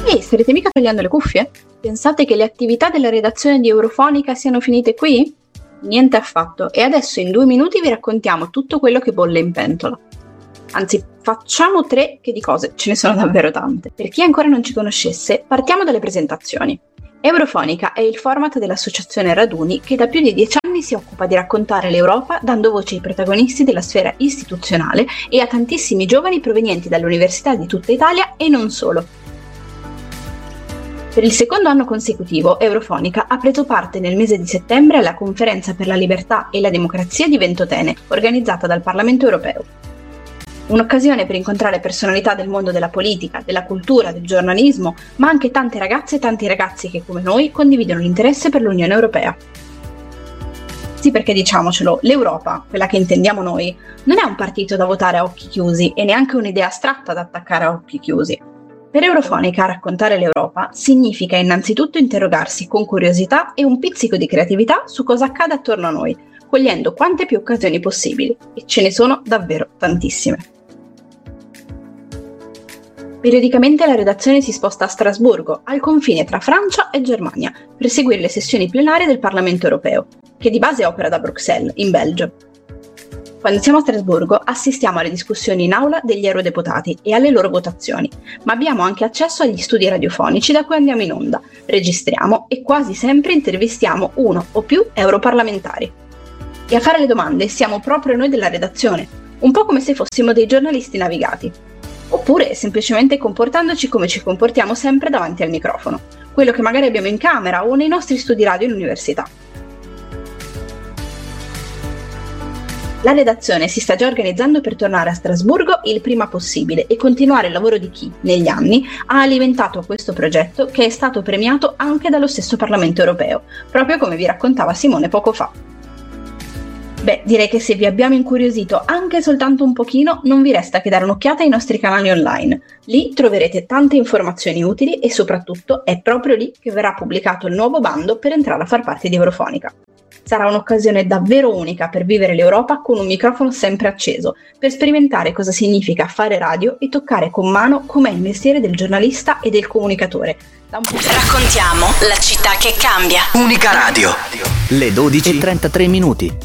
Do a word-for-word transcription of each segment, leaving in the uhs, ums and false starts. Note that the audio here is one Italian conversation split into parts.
Ehi, starete mica tagliando le cuffie? Pensate che le attività della redazione di Eurofonica siano finite qui? Niente affatto, e adesso in due minuti vi raccontiamo tutto quello che bolle in pentola. Anzi, facciamo tre che di cose, ce ne sono davvero tante. Per chi ancora non ci conoscesse, partiamo dalle presentazioni. Eurofonica è il format dell'associazione Raduni che da più di dieci anni si occupa di raccontare l'Europa dando voce ai protagonisti della sfera istituzionale e a tantissimi giovani provenienti dalle università di tutta Italia e non solo. Per il secondo anno consecutivo, Eurofonica ha preso parte nel mese di settembre alla Conferenza per la Libertà e la Democrazia di Ventotene, organizzata dal Parlamento Europeo. Un'occasione per incontrare personalità del mondo della politica, della cultura, del giornalismo, ma anche tante ragazze e tanti ragazzi che, come noi, condividono l'interesse per l'Unione Europea. Sì, perché diciamocelo, l'Europa, quella che intendiamo noi, non è un partito da votare a occhi chiusi e neanche un'idea astratta da attaccare a occhi chiusi. Per Eurofonica raccontare l'Europa significa innanzitutto interrogarsi con curiosità e un pizzico di creatività su cosa accade attorno a noi, cogliendo quante più occasioni possibili, e ce ne sono davvero tantissime. Periodicamente la redazione si sposta a Strasburgo, al confine tra Francia e Germania, per seguire le sessioni plenarie del Parlamento Europeo, che di base opera da Bruxelles, in Belgio. Quando siamo a Strasburgo assistiamo alle discussioni in aula degli eurodeputati e alle loro votazioni, ma abbiamo anche accesso agli studi radiofonici da cui andiamo in onda, registriamo e quasi sempre intervistiamo uno o più europarlamentari. E a fare le domande siamo proprio noi della redazione, un po' come se fossimo dei giornalisti navigati. Oppure semplicemente comportandoci come ci comportiamo sempre davanti al microfono, quello che magari abbiamo in camera o nei nostri studi radio in università. La redazione si sta già organizzando per tornare a Strasburgo il prima possibile e continuare il lavoro di chi, negli anni, ha alimentato questo progetto che è stato premiato anche dallo stesso Parlamento Europeo, proprio come vi raccontava Simone poco fa. Beh, direi che se vi abbiamo incuriosito anche soltanto un pochino, non vi resta che dare un'occhiata ai nostri canali online. Lì troverete tante informazioni utili e soprattutto è proprio lì che verrà pubblicato il nuovo bando per entrare a far parte di Eurofonica. Sarà un'occasione davvero unica per vivere l'Europa con un microfono sempre acceso, per sperimentare cosa significa fare radio e toccare con mano com'è il mestiere del giornalista e del comunicatore. Da un punto... Raccontiamo la città che cambia. Unica Radio. Le dodici e trentatré minuti.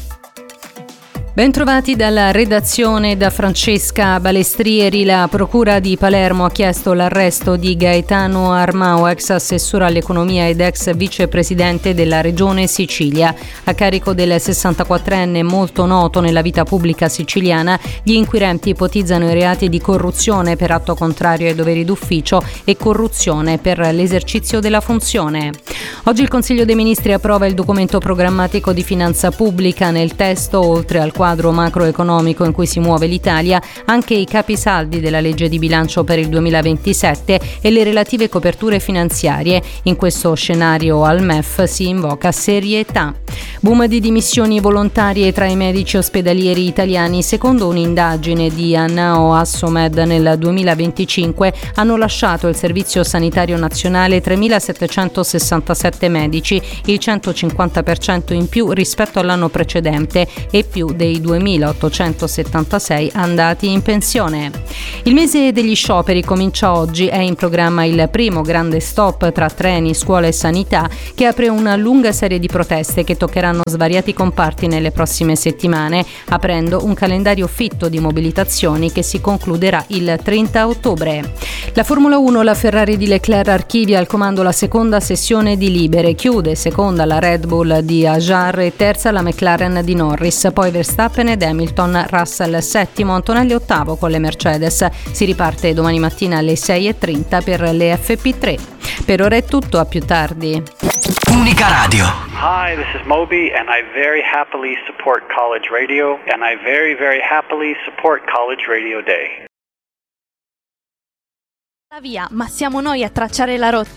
Bentrovati dalla redazione da Francesca Balestrieri. La Procura di Palermo ha chiesto l'arresto di Gaetano Armao, ex assessore all'economia ed ex vicepresidente della Regione Sicilia. A carico del sessantaquattrenne molto noto nella vita pubblica siciliana, gli inquirenti ipotizzano i reati di corruzione per atto contrario ai doveri d'ufficio e corruzione per l'esercizio della funzione. Oggi il Consiglio dei Ministri approva il documento programmatico di finanza pubblica. Nel testo, oltre al quadro macroeconomico in cui si muove l'Italia, anche i capisaldi della legge di bilancio per il duemilaventisette e le relative coperture finanziarie. In questo scenario al M E F si invoca serietà. Boom di dimissioni volontarie tra i medici ospedalieri italiani. Secondo un'indagine di Annao Assomed, nel duemilaventicinque hanno lasciato il Servizio Sanitario Nazionale tremilasettecentosessantasette medici, il centocinquanta per cento in più rispetto all'anno precedente e più dei duemilaottocentosettantasei andati in pensione. Il mese degli scioperi comincia oggi. È in programma il primo grande stop tra treni, scuola e sanità, che apre una lunga serie di proteste che toccheranno svariati comparti nelle prossime settimane, aprendo un calendario fitto di mobilitazioni che si concluderà il trenta ottobre. La Formula uno, la Ferrari di Leclerc archivia al comando la seconda sessione di libere, chiude seconda la Red Bull di Ajar e terza la McLaren di Norris, poi Verstappen ed Hamilton, Russell settimo, Antonelli ottavo con le Mercedes. Si riparte domani mattina alle sei e trenta per le F P tre. Per ora è tutto, a più tardi. Unica Radio. Hi, this is Moby and I very happily support College Radio and I very very happily support College Radio Day. Via, ma siamo noi a tracciare la rotta.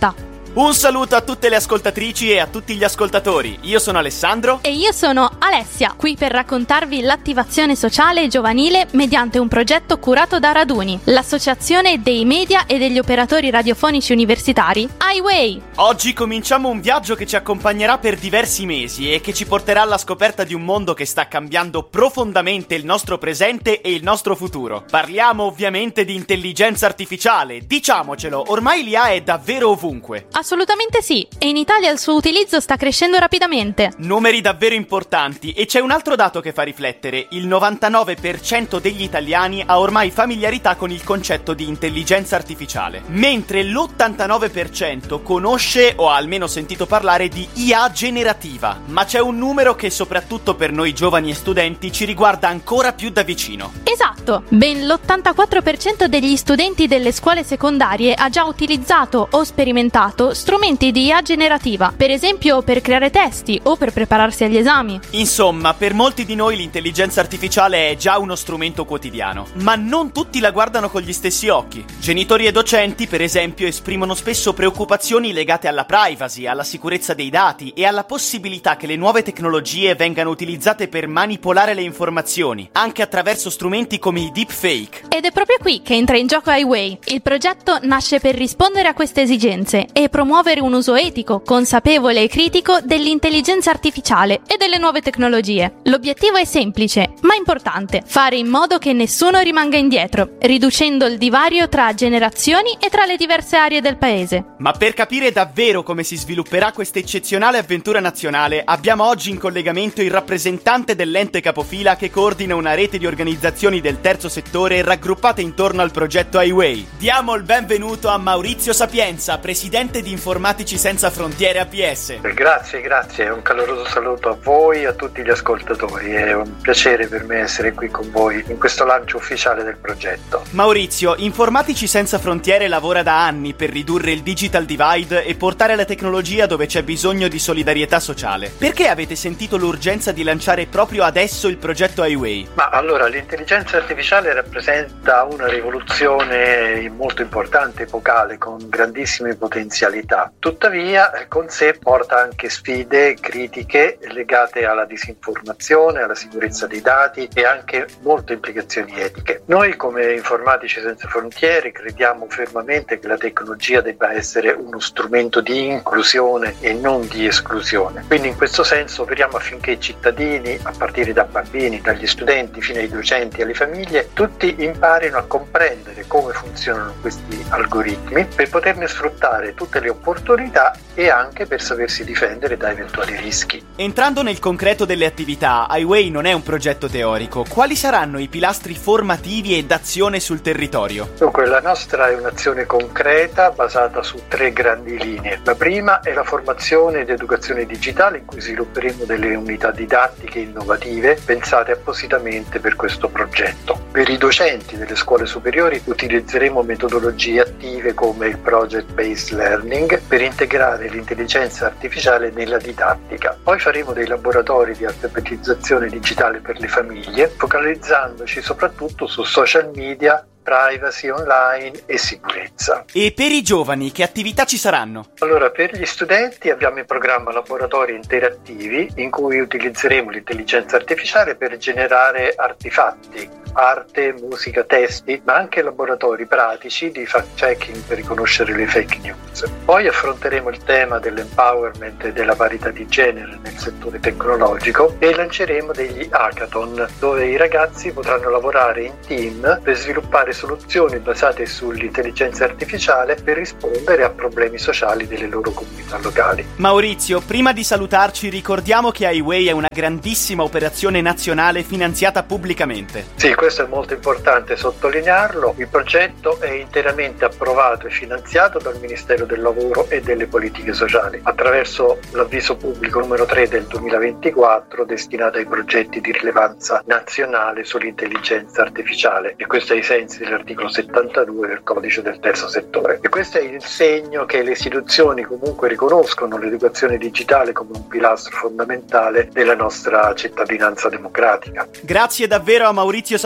Un saluto a tutte le ascoltatrici e a tutti gli ascoltatori. Io sono Alessandro. E io sono Alessia, qui per raccontarvi l'attivazione sociale giovanile mediante un progetto curato da Raduni, l'associazione dei media e degli operatori radiofonici universitari iWay. Oggi cominciamo un viaggio che ci accompagnerà per diversi mesi e che ci porterà alla scoperta di un mondo che sta cambiando profondamente il nostro presente e il nostro futuro. Parliamo ovviamente di intelligenza artificiale. Diciamocelo, ormai l'I A è davvero ovunque. Assolutamente sì, e in Italia il suo utilizzo sta crescendo rapidamente. Numeri davvero importanti, e c'è un altro dato che fa riflettere: il novantanove per cento degli italiani ha ormai familiarità con il concetto di intelligenza artificiale, mentre l'ottantanove per cento conosce o ha almeno sentito parlare di I A generativa. Ma c'è un numero che soprattutto per noi giovani e studenti ci riguarda ancora più da vicino. Esatto, ben l'ottantaquattro per cento degli studenti delle scuole secondarie ha già utilizzato o sperimentato strumenti di I A generativa, per esempio per creare testi o per prepararsi agli esami. Insomma, per molti di noi l'intelligenza artificiale è già uno strumento quotidiano, ma non tutti la guardano con gli stessi occhi. Genitori e docenti, per esempio, esprimono spesso preoccupazioni legate alla privacy, alla sicurezza dei dati e alla possibilità che le nuove tecnologie vengano utilizzate per manipolare le informazioni, anche attraverso strumenti come i deepfake. Ed è proprio qui che entra in gioco iWay. Il progetto nasce per rispondere a queste esigenze e promuovere un uso etico, consapevole e critico dell'intelligenza artificiale e delle nuove tecnologie. L'obiettivo è semplice, ma importante: fare in modo che nessuno rimanga indietro, riducendo il divario tra generazioni e tra le diverse aree del paese. Ma per capire davvero come si svilupperà questa eccezionale avventura nazionale, abbiamo oggi in collegamento il rappresentante dell'ente capofila che coordina una rete di organizzazioni del terzo settore raggruppate intorno al progetto iWay. Diamo il benvenuto a Maurizio Sapienza, presidente di Informatici Senza Frontiere A P S. Grazie, grazie, un caloroso saluto a voi e a tutti gli ascoltatori. È un piacere per me essere qui con voi in questo lancio ufficiale del progetto. Maurizio, Informatici Senza Frontiere lavora da anni per ridurre il digital divide e portare la tecnologia dove c'è bisogno di solidarietà sociale. Perché avete sentito l'urgenza di lanciare proprio adesso il progetto iWay? Ma allora, l'intelligenza artificiale rappresenta una rivoluzione molto importante, epocale, con grandissime potenzialità. Tuttavia, con sé porta anche sfide critiche legate alla disinformazione, alla sicurezza dei dati e anche molte implicazioni etiche. Noi, come Informatici Senza Frontiere, crediamo fermamente che la tecnologia debba essere uno strumento di inclusione e non di esclusione. Quindi in questo senso operiamo affinché i cittadini, a partire da bambini, dagli studenti fino ai docenti e alle famiglie, tutti imparino a comprendere come funzionano questi algoritmi per poterne sfruttare tutte le opportunità e anche per sapersi difendere da eventuali rischi. Entrando nel concreto delle attività, iWay non è un progetto teorico. Quali saranno i pilastri formativi e d'azione sul territorio? Dunque, la nostra è un'azione concreta basata su tre grandi linee. La prima è la formazione ed educazione digitale, in cui svilupperemo delle unità didattiche innovative pensate appositamente per questo progetto. Per i docenti delle scuole superiori utilizzeremo metodologie attive come il Project Based Learning per integrare l'intelligenza artificiale nella didattica. Poi faremo dei laboratori di alfabetizzazione digitale per le famiglie, focalizzandoci soprattutto su social media, privacy online e sicurezza. E per i giovani che attività ci saranno? Allora, per gli studenti abbiamo in programma laboratori interattivi in cui utilizzeremo l'intelligenza artificiale per generare artefatti, arte, musica, testi, ma anche laboratori pratici di fact-checking per riconoscere le fake news. Poi affronteremo il tema dell'empowerment e della parità di genere nel settore tecnologico e lanceremo degli hackathon dove i ragazzi potranno lavorare in team per sviluppare soluzioni basate sull'intelligenza artificiale per rispondere a problemi sociali delle loro comunità locali. Maurizio, prima di salutarci ricordiamo che iWay è una grandissima operazione nazionale finanziata pubblicamente. Sì, questo è molto importante sottolinearlo. Il progetto è interamente approvato e finanziato dal Ministero del Lavoro e delle Politiche Sociali attraverso l'avviso pubblico numero tre del duemilaventiquattro destinato ai progetti di rilevanza nazionale sull'intelligenza artificiale, e questo ai sensi dell'articolo settantadue del codice del terzo settore. E questo è il segno che le istituzioni comunque riconoscono l'educazione digitale come un pilastro fondamentale della nostra cittadinanza democratica. Grazie davvero a Maurizio Sapienza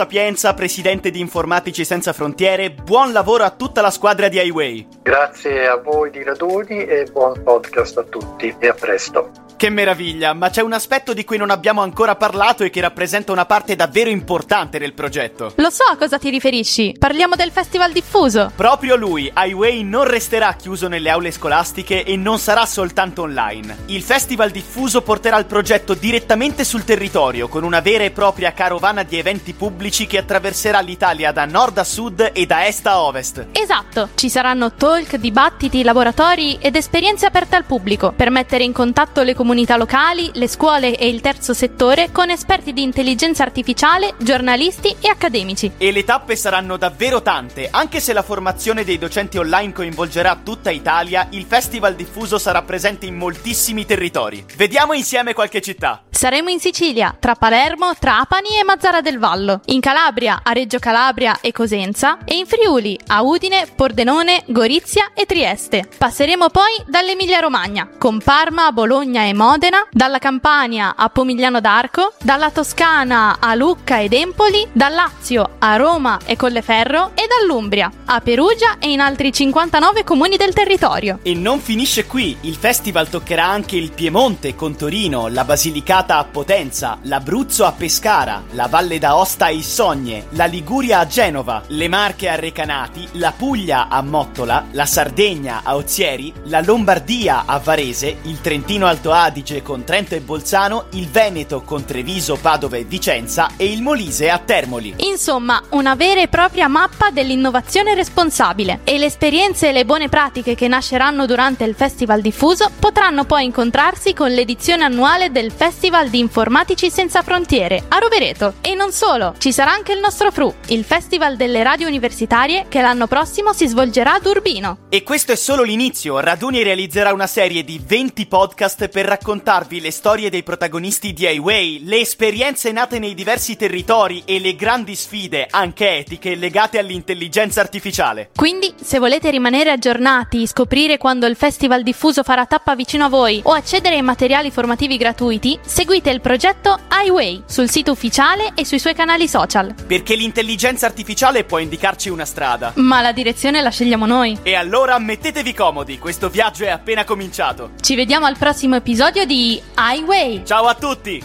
Sapienza, presidente di Informatici Senza Frontiere, buon lavoro a tutta la squadra di Highway. Grazie a voi di Raduni e buon podcast a tutti e a presto. Che meraviglia, ma c'è un aspetto di cui non abbiamo ancora parlato e che rappresenta una parte davvero importante del progetto. Lo so a cosa ti riferisci, parliamo del Festival Diffuso. Proprio lui, Highway non resterà chiuso nelle aule scolastiche e non sarà soltanto online. Il Festival Diffuso porterà il progetto direttamente sul territorio, con una vera e propria carovana di eventi pubblici che attraverserà l'Italia da nord a sud e da est a ovest. Esatto, ci saranno talk, dibattiti, laboratori ed esperienze aperte al pubblico per mettere in contatto le comunità locali, le scuole e il terzo settore con esperti di intelligenza artificiale, giornalisti e accademici. E le tappe saranno davvero tante, anche se la formazione dei docenti online coinvolgerà tutta Italia, il Festival Diffuso sarà presente in moltissimi territori. Vediamo insieme qualche città. Saremo in Sicilia, tra Palermo, Trapani e Mazzara del Vallo, in Calabria, a Reggio Calabria e Cosenza, e in Friuli, a Udine, Pordenone, Gorizia e Trieste. Passeremo poi dall'Emilia Romagna, con Parma, Bologna e Modena, dalla Campania a Pomigliano d'Arco, dalla Toscana a Lucca ed Empoli, dal Lazio a Roma e Colleferro e dall'Umbria a Perugia e in altri cinquantanove comuni del territorio. E non finisce qui, il festival toccherà anche il Piemonte con Torino, la Basilicata a Potenza, l'Abruzzo a Pescara, la Valle d'Aosta a Issogne, la Liguria a Genova, le Marche a Recanati, la Puglia a Mottola, la Sardegna a Ozieri, la Lombardia a Varese, il Trentino Alto Adige con Trento e Bolzano, il Veneto con Treviso, Padova e Vicenza e il Molise a Termoli. Insomma, una vera e propria mappa dell'innovazione responsabile. E le esperienze e le buone pratiche che nasceranno durante il Festival Diffuso potranno poi incontrarsi con l'edizione annuale del Festival di Informatici Senza Frontiere a Rovereto. E non solo, ci sarà anche il nostro F R U, il Festival delle Radio Universitarie, che l'anno prossimo si svolgerà ad Urbino. E questo è solo l'inizio. Raduni realizzerà una serie di venti podcast per raccontarvi le storie dei protagonisti di Highway, le esperienze nate nei diversi territori e le grandi sfide, anche etiche, legate all'intelligenza artificiale. Quindi, se volete rimanere aggiornati, scoprire quando il Festival Diffuso farà tappa vicino a voi o accedere ai materiali formativi gratuiti, seguite il progetto Highway sul sito ufficiale e sui suoi canali social. Perché l'intelligenza artificiale può indicarci una strada, ma la direzione la scegliamo noi. E allora mettetevi comodi, questo viaggio è appena cominciato. Ci vediamo al prossimo episodio di Highway. Ciao a tutti!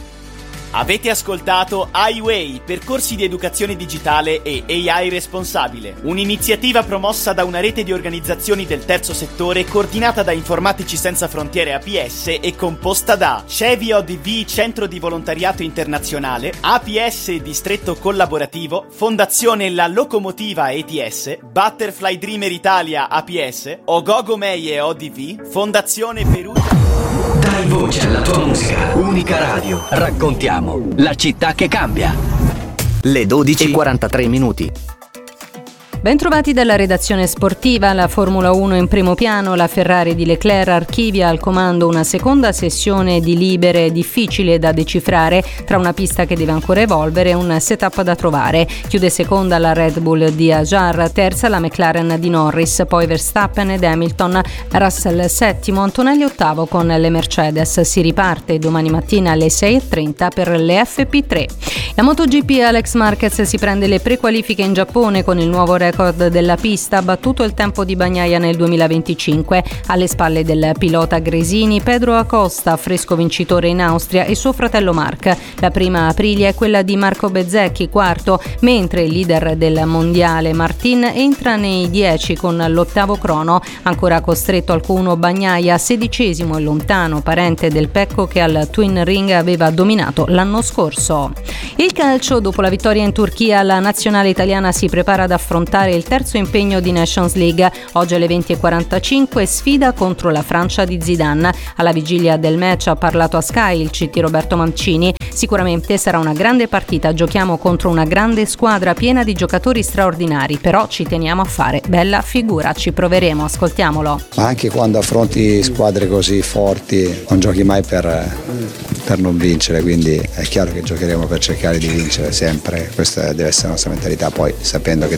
Avete ascoltato Highway, percorsi di educazione digitale e A I responsabile, un'iniziativa promossa da una rete di organizzazioni del terzo settore coordinata da Informatici Senza Frontiere A P S e composta da Cevi O D V Centro di Volontariato Internazionale, A P S Distretto Collaborativo, Fondazione La Locomotiva E T S, Butterfly Dreamer Italia A P S, Ogogo Meie O D V, Fondazione Perugia. Dai voce alla tua musica. Unica radio. Raccontiamo la città che cambia. Le dodici e quarantatré minuti. Bentrovati dalla redazione sportiva. La Formula uno in primo piano, la Ferrari di Leclerc archivia al comando una seconda sessione di libere difficile da decifrare, tra una pista che deve ancora evolvere e un setup da trovare. Chiude seconda la Red Bull di Ajar, terza la McLaren di Norris, poi Verstappen ed Hamilton, Russell settimo, Antonelli ottavo con le Mercedes. Si riparte domani mattina alle sei e trenta per le F P tre. La MotoGP, Alex Marquez si prende le prequalifiche in Giappone con il nuovo record della pista, battuto il tempo di Bagnaia nel duemilaventicinque. Alle spalle del pilota Gresini, Pedro Acosta, fresco vincitore in Austria, e suo fratello Marc. La prima Aprilia è quella di Marco Bezzecchi, quarto, mentre il leader del mondiale Martin entra nei dieci con l'ottavo crono. Ancora costretto al Q uno Bagnaia, sedicesimo e lontano parente del Pecco che al Twin Ring aveva dominato l'anno scorso. Il calcio, dopo la vittoria in Turchia, la nazionale italiana si prepara ad affrontare il terzo impegno di Nations League. Oggi alle venti e quarantacinque sfida contro la Francia di Zidane. Alla vigilia del match ha parlato a Sky il C T Roberto Mancini. Sicuramente sarà una grande partita, giochiamo contro una grande squadra piena di giocatori straordinari, però ci teniamo a fare bella figura, ci proveremo, ascoltiamolo. Ma anche quando affronti squadre così forti non giochi mai per, per non vincere, quindi è chiaro che giocheremo per cercare di vincere sempre, questa deve essere la nostra mentalità, poi sapendo che tutto può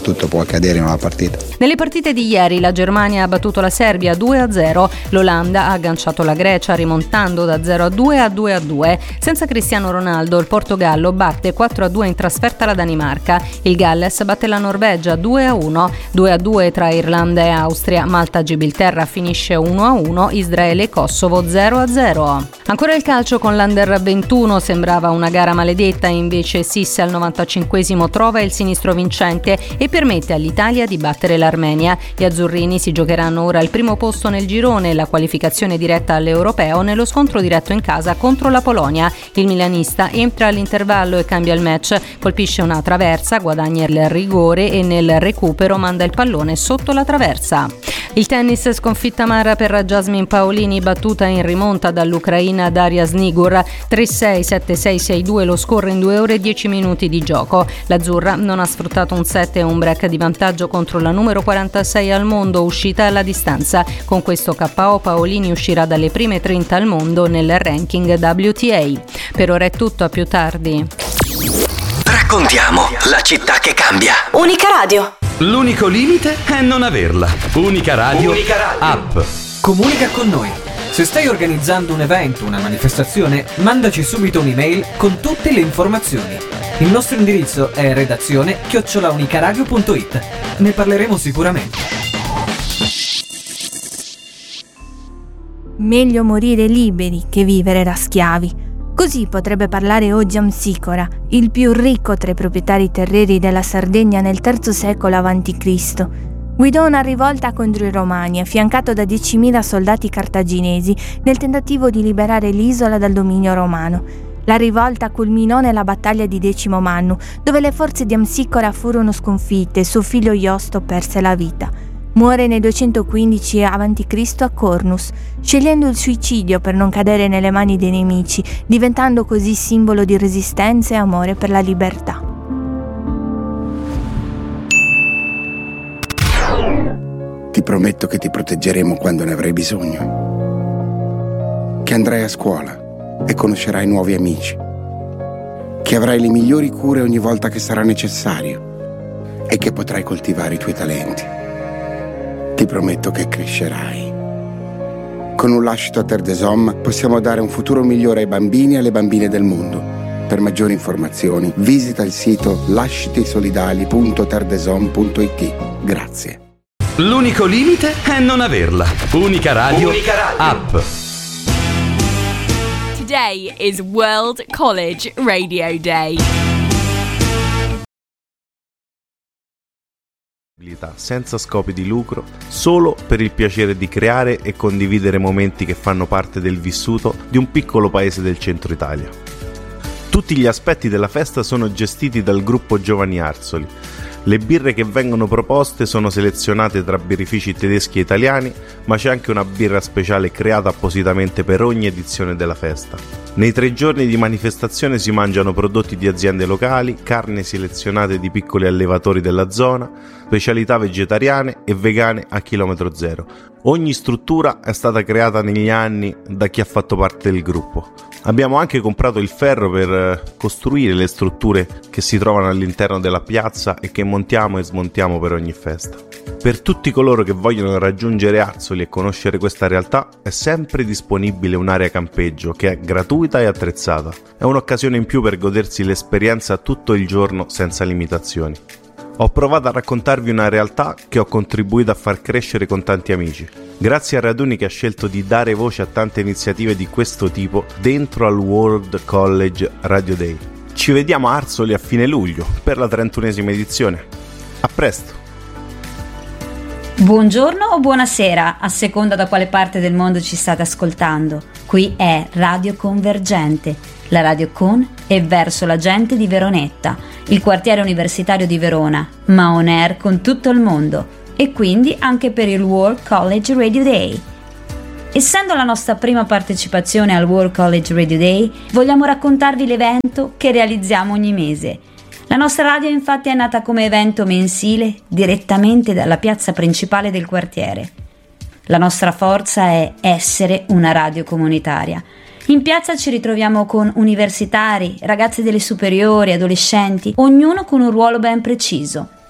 ricadere in una partita. Nelle partite di ieri la Germania ha battuto la Serbia due a zero, l'Olanda ha agganciato la Grecia rimontando da zero a due a due a due. Senza Cristiano Ronaldo il Portogallo batte quattro a due in trasferta la Danimarca, il Galles batte la Norvegia due a uno, due a due tra Irlanda e Austria, Malta-Gibilterra finisce uno a uno, Israele e Kosovo zero a zero. Ancora il calcio con l'Under ventuno, sembrava una gara maledetta, invece Sisse al novantacinquesimo trova il sinistro vincente e permette all'Italia di battere l'Armenia. Gli azzurrini si giocheranno ora il primo posto nel girone, la qualificazione diretta all'Europeo nello scontro diretto in casa contro la Polonia. Il milanista entra all'intervallo e cambia il match, colpisce una traversa, guadagna il rigore e nel recupero manda il pallone sotto la traversa. Il tennis, sconfitta amara per Jasmine Paolini, battuta in rimonta dall'Ucraina Daria Snigur tre sei sette sei sei due, lo score in due ore e dieci minuti di gioco. L'azzurra non ha sfruttato un set e un break di vantaggio contro la numero quarantasei al mondo, uscita alla distanza. Con questo K O Paolini uscirà dalle prime trenta al mondo nel ranking W T A. Per ora è tutto, a più tardi. Raccontiamo la città che cambia. Unica Radio. L'unico limite è non averla. Unica Radio, Unica Radio. App. Comunica con noi. Se stai organizzando un evento, una manifestazione, mandaci subito un'email con tutte le informazioni. Il nostro indirizzo è redazione chiocciola unicaradio punto it. Ne parleremo sicuramente. Meglio morire liberi che vivere da schiavi. Così potrebbe parlare oggi Amsicora, il più ricco tra i proprietari terrieri della Sardegna nel terzo secolo avanti Cristo Guidò una rivolta contro i Romani, affiancato da diecimila soldati cartaginesi, nel tentativo di liberare l'isola dal dominio romano. La rivolta culminò nella battaglia di Decimo Mannu, dove le forze di Amsicora furono sconfitte e suo figlio Iosto perse la vita. Muore nel duecentoquindici avanti Cristo a Cornus, scegliendo il suicidio per non cadere nelle mani dei nemici, diventando così simbolo di resistenza e amore per la libertà. Ti prometto che ti proteggeremo quando ne avrai bisogno, che andrai a scuola e conoscerai nuovi amici, che avrai le migliori cure ogni volta che sarà necessario e che potrai coltivare i tuoi talenti. Ti prometto che crescerai. Con un lascito a Terre des Hommes possiamo dare un futuro migliore ai bambini e alle bambine del mondo. Per maggiori informazioni visita il sito lascitisolidali punto terdesom punto it. Grazie. L'unico limite è non averla. Unica Radio, Unica Radio. App. Today is World College Radio Day. Senza scopi di lucro, solo per il piacere di creare e condividere momenti che fanno parte del vissuto di un piccolo paese del centro Italia. Tutti gli aspetti della festa sono gestiti dal gruppo Giovani Arzoli. Le birre che vengono proposte sono selezionate tra birrifici tedeschi e italiani, ma c'è anche una birra speciale creata appositamente per ogni edizione della festa. Nei tre giorni di manifestazione si mangiano prodotti di aziende locali, carni selezionate di piccoli allevatori della zona, specialità vegetariane e vegane a chilometro zero. Ogni struttura è stata creata negli anni da chi ha fatto parte del gruppo. Abbiamo anche comprato il ferro per costruire le strutture che si trovano all'interno della piazza e che montiamo e smontiamo per ogni festa. Per tutti coloro che vogliono raggiungere Arzoli e conoscere questa realtà è sempre disponibile un'area campeggio che è gratuita e attrezzata. È un'occasione in più per godersi l'esperienza tutto il giorno senza limitazioni. Ho provato a raccontarvi una realtà che ho contribuito a far crescere con tanti amici. Grazie a Raduni che ha scelto di dare voce a tante iniziative di questo tipo dentro al World College Radio Day. Ci vediamo a Arzoli a fine luglio per la trentunesima edizione. A presto! Buongiorno o buonasera, a seconda da quale parte del mondo ci state ascoltando. Qui è Radio Convergente, la radio con e verso la gente di Veronetta, il quartiere universitario di Verona, ma on air con tutto il mondo e quindi anche per il World College Radio Day. Essendo la nostra prima partecipazione al World College Radio Day, vogliamo raccontarvi l'evento che realizziamo ogni mese. La nostra radio infatti è nata come evento mensile direttamente dalla piazza principale del quartiere. La nostra forza è essere una radio comunitaria. In piazza ci ritroviamo con universitari, ragazzi delle superiori, adolescenti, ognuno con un ruolo ben preciso.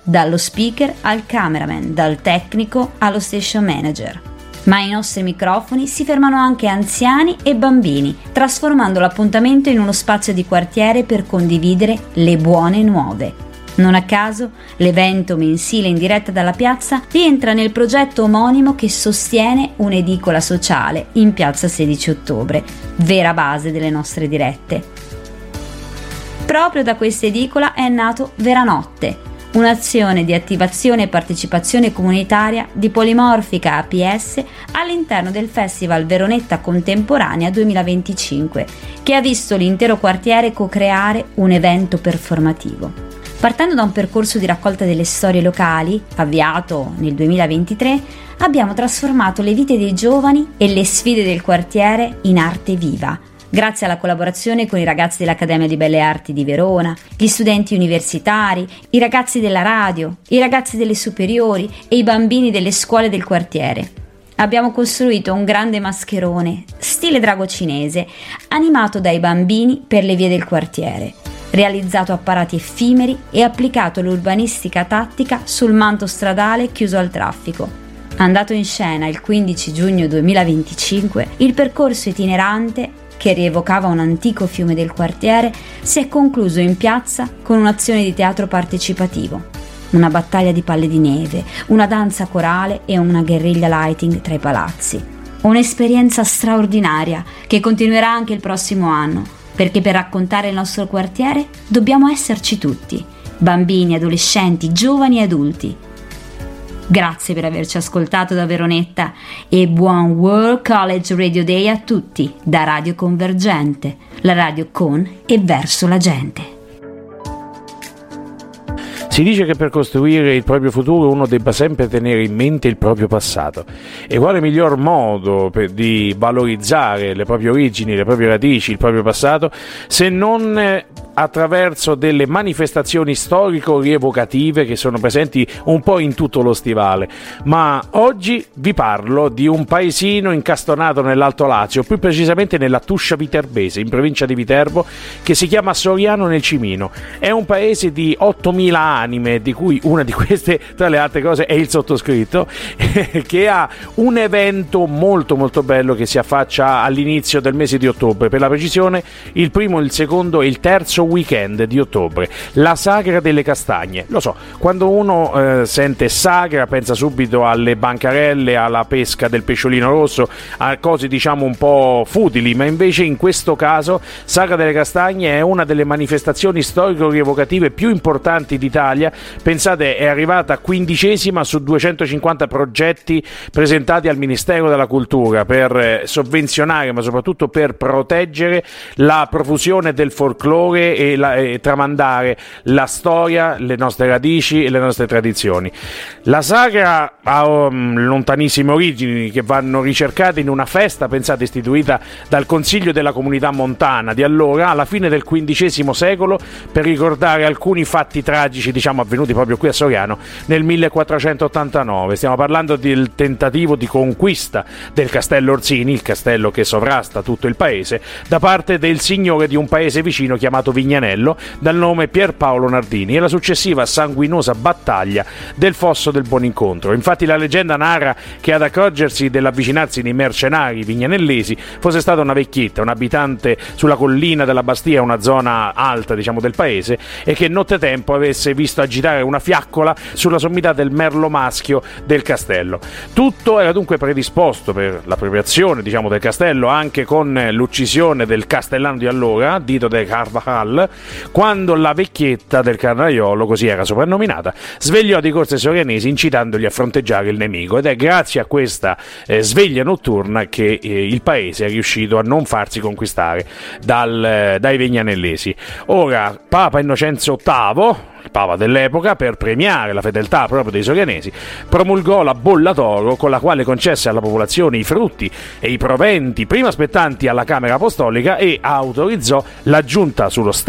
dallo speaker al cameraman, dal tecnico allo station manager. Ma i nostri microfoni si fermano anche anziani e bambini, trasformando l'appuntamento in uno spazio di quartiere per condividere le buone nuove. Non a caso, l'evento mensile in diretta dalla piazza rientra nel progetto omonimo che sostiene un'edicola sociale in piazza sedici ottobre, vera base delle nostre dirette. Proprio da questa edicola è nato Veranotte, un'azione di attivazione e partecipazione comunitaria di Polimorfica A P S all'interno del Festival Veronetta Contemporanea duemilaventicinque, che ha visto l'intero quartiere co-creare un evento performativo. Partendo da un percorso di raccolta delle storie locali, avviato nel duemilaventitré, abbiamo trasformato le vite dei giovani e le sfide del quartiere in arte viva, grazie alla collaborazione con i ragazzi dell'Accademia di Belle Arti di Verona, gli studenti universitari, i ragazzi della radio, i ragazzi delle superiori e i bambini delle scuole del quartiere. Abbiamo costruito un grande mascherone, stile drago cinese, animato dai bambini per le vie del quartiere, realizzato apparati effimeri e applicato l'urbanistica tattica sul manto stradale chiuso al traffico. Andato in scena il quindici giugno duemilaventicinque, il percorso itinerante, che rievocava un antico fiume del quartiere, si è concluso in piazza con un'azione di teatro partecipativo, una battaglia di palle di neve, una danza corale e una guerriglia lighting tra i palazzi. Un'esperienza straordinaria che continuerà anche il prossimo anno, perché per raccontare il nostro quartiere dobbiamo esserci tutti, bambini, adolescenti, giovani e adulti. Grazie per averci ascoltato da Veronetta e buon World College Radio Day a tutti da Radio Convergente, la radio con e verso la gente. Si dice che per costruire il proprio futuro uno debba sempre tenere in mente il proprio passato. E quale miglior modo per, di valorizzare le proprie origini, le proprie radici, il proprio passato, se non eh, attraverso delle manifestazioni storico-rievocative che sono presenti un po' in tutto lo stivale. Ma oggi vi parlo di un paesino incastonato nell'Alto Lazio, più precisamente nella Tuscia Viterbese, in provincia di Viterbo, che si chiama Soriano nel Cimino. È un paese di ottomila anime, di cui una di queste, tra le altre cose, è il sottoscritto, che ha un evento molto molto bello che si affaccia all'inizio del mese di ottobre, per la precisione il primo, il secondo e il terzo weekend di ottobre, la Sagra delle Castagne. Lo so, quando uno eh, sente sagra pensa subito alle bancarelle, alla pesca del pesciolino rosso, a cose diciamo un po' futili, ma invece in questo caso Sagra delle Castagne è una delle manifestazioni storico-rievocative più importanti d'Italia. Pensate, è arrivata quindicesima su duecentocinquanta progetti presentati al Ministero della Cultura per eh, sovvenzionare, ma soprattutto per proteggere la profusione del folklore e, la, e tramandare la storia, le nostre radici e le nostre tradizioni. La sagra ha um, lontanissime origini che vanno ricercate in una festa, pensate, istituita dal Consiglio della Comunità Montana di allora, alla fine del quindicesimo secolo, per ricordare alcuni fatti tragici, diciamo, avvenuti proprio qui a Soriano nel millequattrocentottantanove. Stiamo parlando del tentativo di conquista del Castello Orsini, il castello che sovrasta tutto il paese, da parte del signore di un paese vicino chiamato Vignanello, dal nome Pierpaolo Nardini, e la successiva sanguinosa battaglia del Fosso del Buonincontro. Infatti la leggenda narra che ad accorgersi dell'avvicinarsi dei mercenari vignanellesi fosse stata una vecchietta, un abitante sulla collina della Bastia, una zona alta diciamo del paese, e che nottetempo avesse visto agitare una fiaccola sulla sommità del merlo maschio del castello. Tutto era dunque predisposto per l'appropriazione diciamo del castello, anche con l'uccisione del castellano di allora, Dito de Carvajal, quando la vecchietta del carnaiolo, così era soprannominata, svegliò di corsa i sorianesi incitandoli a fronteggiare il nemico, ed è grazie a questa eh, sveglia notturna che eh, il paese è riuscito a non farsi conquistare dal, eh, dai vignanellesi. Ora, Papa Innocenzo ottavo, il papa dell'epoca, per premiare la fedeltà proprio dei sorianesi, promulgò la bolla d'oro, con la quale concesse alla popolazione i frutti e i proventi prima spettanti alla Camera Apostolica, e autorizzò l'aggiunta sullo stesso